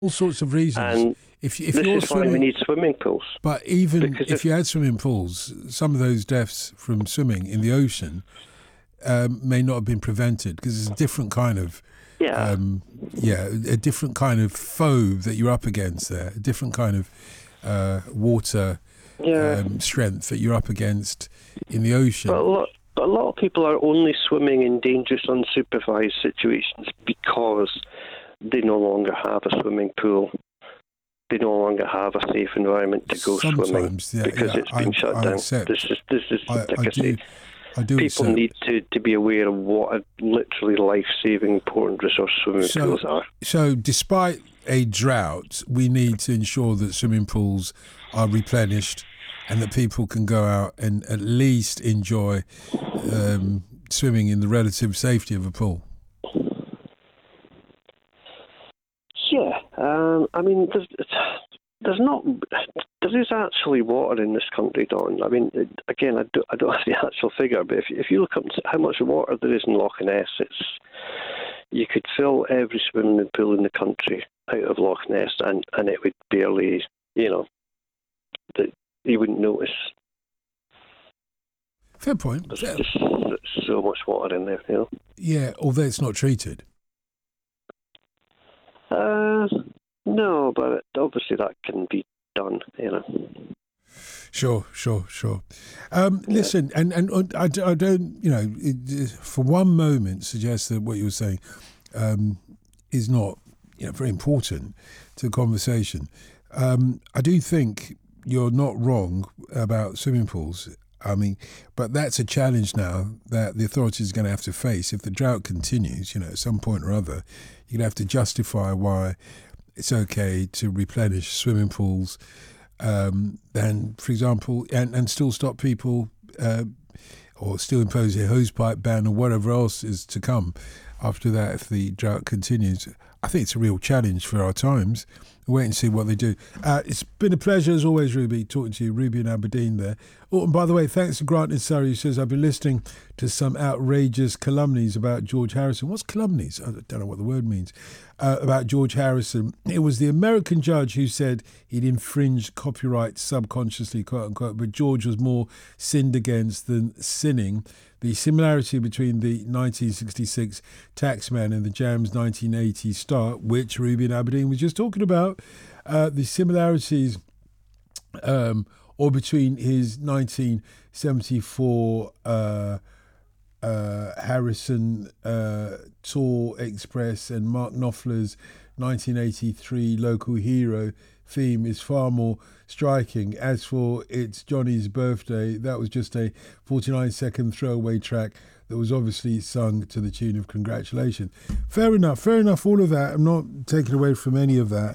all sorts of reasons. And if this you're is why swimming, we need swimming pools. but even Because if you had swimming pools, some of those deaths from swimming in the ocean may not have been prevented because it's a different kind of a different kind of foe that you're up against there, a different kind of water strength that you're up against in the ocean. But a lot of people are only swimming in dangerous, unsupervised situations because they no longer have a swimming pool. They no longer have a safe environment to go swimming because it's been shut down. This is I do people need to be aware of what a literally life-saving, important resource swimming pools are. So despite a drought, we need to ensure that swimming pools are replenished and that people can go out and at least enjoy swimming in the relative safety of a pool. Yeah, I mean, there is actually water in this country, Don. I mean, again, I don't have the actual figure, but if you look up how much water there is in Loch Ness, you could fill every swimming pool in the country out of Loch Ness, and it would barely, that you wouldn't notice. Fair point. There's just so much water in there, Yeah, although it's not treated. No, but obviously that can be done, Sure. Listen, and I don't, for one moment suggest that what you were saying is not, very important to the conversation. I do think you're not wrong about swimming pools. I mean, but that's a challenge now that the authorities are going to have to face. If the drought continues, at some point or other, you're going to have to justify why it's okay to replenish swimming pools and, for example, and still stop people or still impose a hosepipe ban or whatever else is to come after that if the drought continues. I think it's a real challenge for our times. Wait and see what they do. It's been a pleasure, as always, Ruby, talking to you. Ruby in Aberdeen there. Oh, and by the way, thanks to Grant in Surrey, who says, I've been listening to some outrageous calumnies about George Harrison. What's calumnies? I don't know what the word means. About George Harrison. It was the American judge who said he'd infringed copyright subconsciously, quote unquote, but George was more sinned against than sinning. The similarity between the 1966 Taxman and the Jams 1980 start, which Ruby in Aberdeen was just talking about, the similarities or between his 1974 Harrison Tour Express and Mark Knopfler's 1983 Local Hero theme is far more striking. As for It's Johnny's Birthday, that was just a 49-second throwaway track that was obviously sung to the tune of Congratulations. Fair enough, all of that. I'm not taking away from any of that.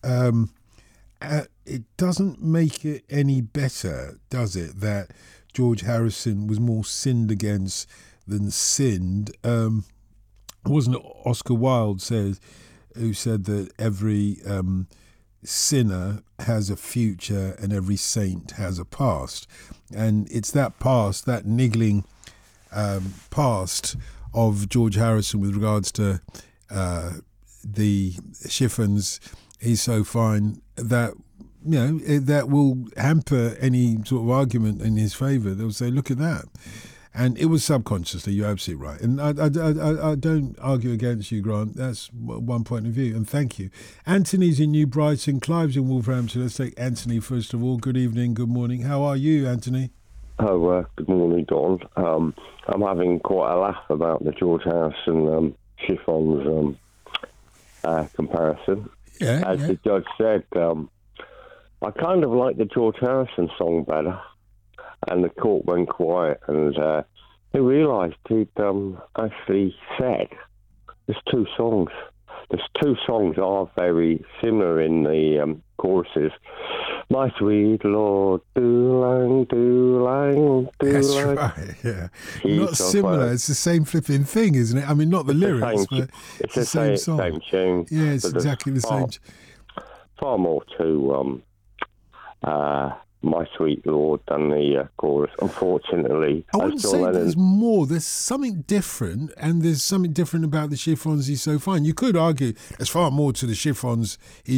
It doesn't make it any better, does it, that George Harrison was more sinned against than sinned? Wasn't it Oscar Wilde who said that every sinner has a future and every saint has a past? And it's that past, that niggling past of George Harrison with regards to the chiffons, He's So Fine, that that will hamper any sort of argument in his favour. They'll say, look at that. And it was subconsciously, you're absolutely right. And I don't argue against you, Grant. That's one point of view. And thank you. Anthony's in New Brighton. Clive's in Wolverhampton. Let's take Anthony first of all. Good evening, good morning. How are you, Anthony? Oh, good morning, Don. I'm having quite a laugh about the George Harrison chiffons comparison. As the judge said, I kind of like the George Harrison song better. And the court went quiet, and they realised he'd actually said there's two songs. There's two songs are very similar in the choruses. My sweet Lord, do-lang, do-lang, do-lang. That's right, yeah. Not similar, it's the same flipping thing, isn't it? I mean, not the lyrics, but it's the same song. Same tune. Yeah, it's exactly the same. Far more to My Sweet Lord than the chorus, unfortunately. I wouldn't say there's more. There's something different, and there's something different about the Chiffons, He's So Fine. You could argue there's far more to the Chiffons,